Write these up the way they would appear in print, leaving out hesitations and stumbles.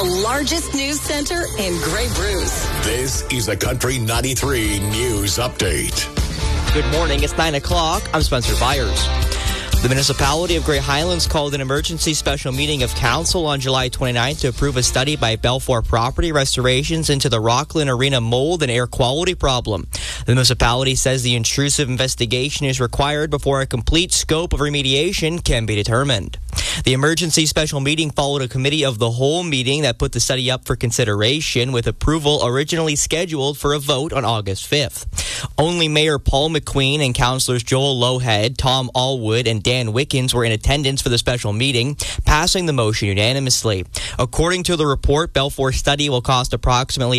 the largest news center in Grey Bruce. This is a Country 93 News Update. Good morning. It's 9 o'clock. I'm Spencer Byers. The municipality of Grey Highlands called an emergency special meeting of council on July 29th to approve a study by Belfour Property Restorations into the Rockland Arena mold and air quality problem. The municipality says the intrusive investigation is required before a complete scope of remediation can be determined. The emergency special meeting followed a committee of the whole meeting that put the study up for consideration, with approval originally scheduled for a vote on August 5th. Only Mayor Paul McQueen and Councillors Joel Lowhead, Tom Allwood, and Dan Wickens were in attendance for the special meeting, passing the motion unanimously. According to the report, Belfour's study will cost approximately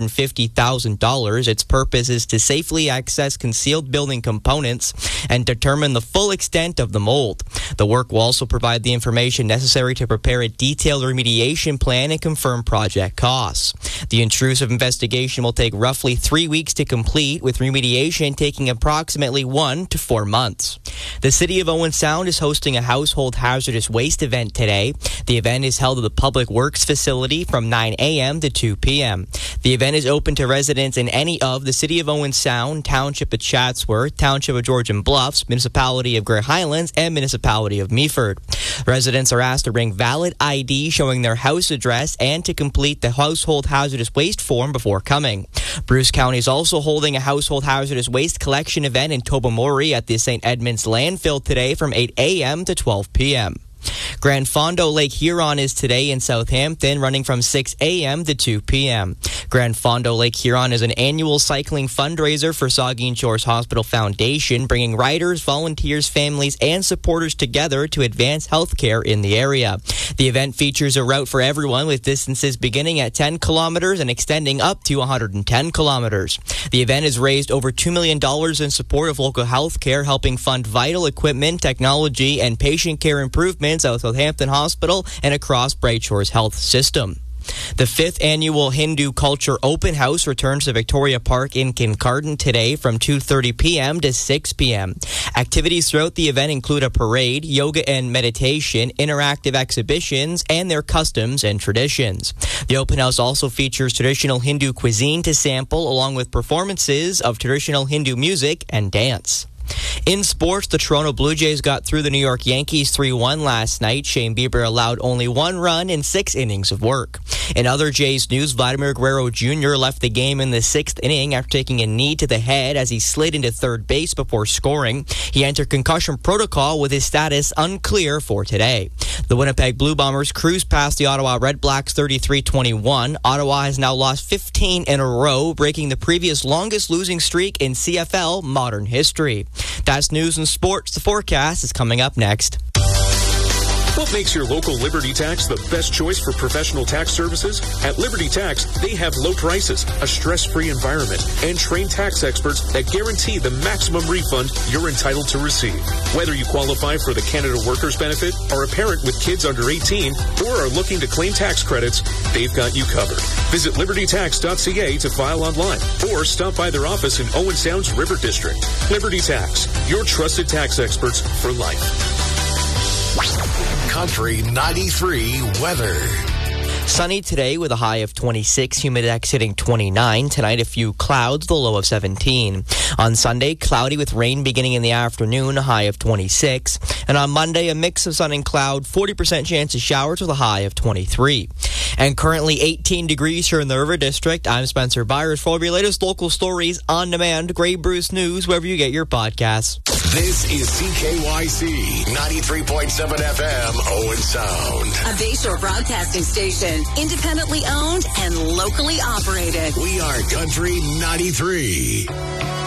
$150,000. Its purpose is to safely access concealed building components and determine the full extent of the mold. The work will also provide the information necessary to prepare a detailed remediation plan and confirm project costs. The intrusive investigation will take roughly 3 weeks to complete, with remediation taking approximately 1 to 4 months. The City of Owen Sound is hosting a household hazardous waste event today. The event is held at the Public Works facility from 9 a.m. to 2 p.m. The event is open to residents in any of the City of Owen Sound, Township of Chatsworth, Township of Georgian Bluffs, Municipality of Grey Highlands, and Municipality of Meaford. Residents are asked to bring valid ID showing their house address and to complete the household hazardous waste form before coming. Bruce County is also holding a household hazardous waste collection event in Tobermory at the St. Edmunds landfill today from 8 a.m. to 12 p.m. Grand Fondo Lake Huron is today in Southampton, running from 6 a.m. to 2 p.m. Grand Fondo Lake Huron is an annual cycling fundraiser for Saugeen Shores Hospital Foundation, bringing riders, volunteers, families, and supporters together to advance healthcare in the area. The event features a route for everyone, with distances beginning at 10 kilometers and extending up to 110 kilometers. The event has raised over $2 million in support of local healthcare, helping fund vital equipment, technology, and patient care improvements at Southampton Hospital and across Bright Shores Health System. The 5th annual Hindu Culture Open House returns to Victoria Park in Kincardine today from 2:30 p.m. to 6 p.m. Activities throughout the event include a parade, yoga and meditation, interactive exhibitions, and their customs and traditions. The open house also features traditional Hindu cuisine to sample, along with performances of traditional Hindu music and dance. In sports, the Toronto Blue Jays got through the New York Yankees 3-1 last night. Shane Bieber allowed only 1 run in 6 innings of work. In other Jays news, Vladimir Guerrero Jr. left the game in the 6th inning after taking a knee to the head as he slid into third base before scoring. He entered concussion protocol with his status unclear for today. The Winnipeg Blue Bombers cruised past the Ottawa Red Blacks 33-21. Ottawa has now lost 15 in a row, breaking the previous longest losing streak in CFL modern history. That's news and sports. The forecast is coming up next. What makes your local Liberty Tax the best choice for professional tax services? At Liberty Tax, they have low prices, a stress-free environment, and trained tax experts that guarantee the maximum refund you're entitled to receive. Whether you qualify for the Canada Workers Benefit, are a parent with kids under 18, or are looking to claim tax credits, they've got you covered. Visit libertytax.ca to file online, or stop by their office in Owen Sound's River District. Liberty Tax, your trusted tax experts for life. Country 93 weather. Sunny today with a high of 26, humidex hitting 29. Tonight, a few clouds, the low of 17. On Sunday, cloudy with rain beginning in the afternoon, a high of 26. And on Monday, a mix of sun and cloud, 40% chance of showers with a high of 23. And currently 18 degrees here in the River District. I'm Spencer Byers. For all of your latest local stories on demand, Grey Bruce News, wherever you get your podcasts. This is CKYC 93.7 FM, Owen Sound. A Bayshore broadcasting station, independently owned and locally operated. We are Country 93.